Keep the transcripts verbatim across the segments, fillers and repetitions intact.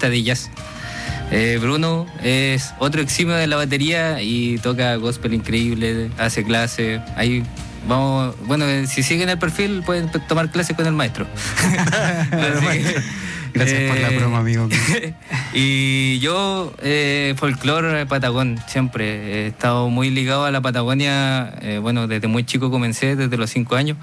baterista de jazz. Eh, Bruno es otro eximio de la batería y toca gospel increíble, hace clases. Ahí vamos, bueno, si siguen el perfil pueden tomar clases con el maestro. que, Gracias eh, por la broma, amigo. Y yo, eh, folclore patagón, siempre. He estado muy ligado a la Patagonia, eh, bueno, desde muy chico comencé, desde los cinco años.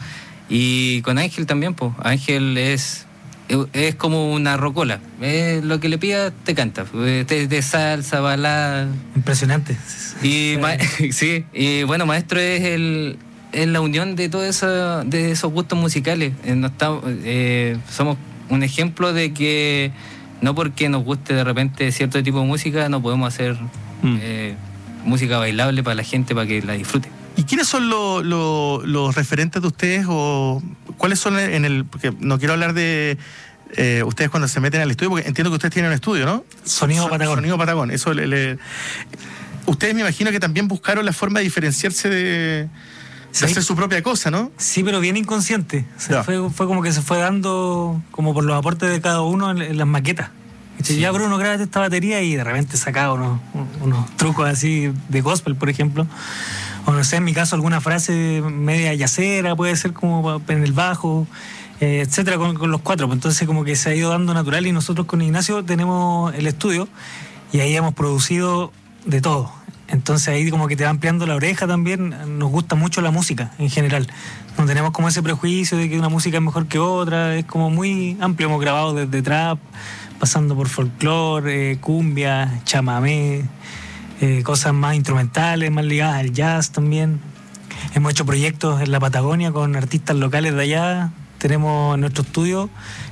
Y con Ángel también, pues. Ángel es... es como una rocola, es lo que le pidas te canta, de, de salsa, balada. Impresionante. Y ma- sí, y bueno, maestro es el es la unión de todo eso, de esos gustos musicales. Eh, no estamos, eh, somos un ejemplo de que no porque nos guste de repente cierto tipo de música no podemos hacer mm. eh, música bailable para la gente, para que la disfrute. ¿Y quiénes son lo, lo, los referentes de ustedes o cuáles son en el... porque no quiero hablar de eh, ustedes cuando se meten al estudio, porque entiendo que ustedes tienen un estudio, ¿no? Sonido Patagón. Sonido Patagón, eso le, le... Ustedes me imagino que también buscaron la forma de diferenciarse de, sí. de hacer su propia cosa, ¿no? Sí, pero bien inconsciente. O sea, fue, fue como que se fue dando como por los aportes de cada uno en, en las maquetas. Sí. Ya Bruno, grábate esta batería y de repente sacaba unos, unos trucos así de gospel, por ejemplo. O no sé, en mi caso alguna frase media yacera, puede ser como en el bajo, eh, etcétera, con, con los cuatro. Entonces como que se ha ido dando natural y nosotros con Ignacio tenemos el estudio y ahí hemos producido de todo. Entonces ahí como que te va ampliando la oreja también. Nos gusta mucho la música en general. No tenemos como ese prejuicio de que una música es mejor que otra. Es como muy amplio. Hemos grabado desde trap, pasando por folclore, eh, cumbia, chamamé, Eh, cosas más instrumentales, más ligadas al jazz también. Hemos hecho proyectos en la Patagonia con artistas locales de allá. Tenemos en nuestro estudio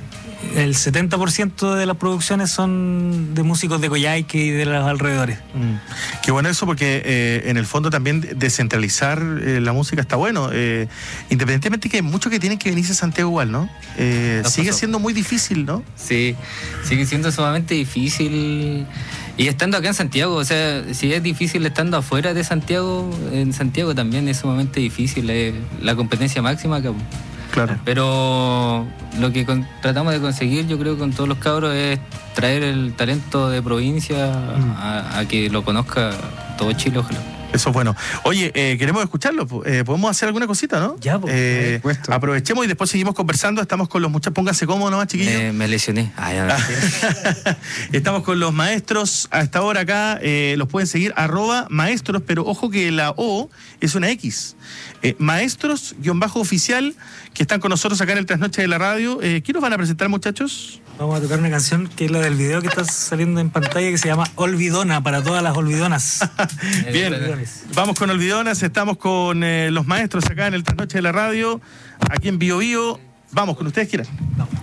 el setenta por ciento de las producciones son de músicos de Coyhaique y de los alrededores. Mm. Qué bueno eso, porque eh, en el fondo también descentralizar eh, la música está bueno. Eh, independientemente que hay muchos que tienen que venirse a Santiago igual, ¿no? Eh, sigue siendo muy difícil, ¿no? Sí, sigue siendo sumamente difícil. Y estando acá en Santiago, o sea, si es difícil estando afuera de Santiago, en Santiago también es sumamente difícil. Es la competencia máxima acá. Claro. Pero lo que con, tratamos de conseguir, yo creo, con todos los cabros es traer el talento de provincia mm. a, a que lo conozca todo Chile, ojalá. Eso es bueno. Oye, eh, queremos escucharlo. Eh, ¿Podemos hacer alguna cosita, no? Ya, pues. Eh, aprovechemos y después seguimos conversando. Estamos con los muchachos. Pónganse cómodos, ¿no, chiquillos? Eh, me lesioné. Ah, ya, Estamos con los maestros a esta hora acá. Eh, los pueden seguir, arroba maestros, pero ojo que la O es una X. Eh, maestros, guión bajo oficial, que están con nosotros acá en el Trasnoche de la Radio. Eh, ¿Qué nos van a presentar, muchachos? Vamos a tocar una canción que es la del video que está saliendo en pantalla, que se llama Olvidona, para todas las olvidonas. Bien, vamos con Olvidonas, estamos con eh, los maestros acá en el Trasnoche de la Radio, aquí en Bio Bio. Vamos, con ustedes quieran. Vamos.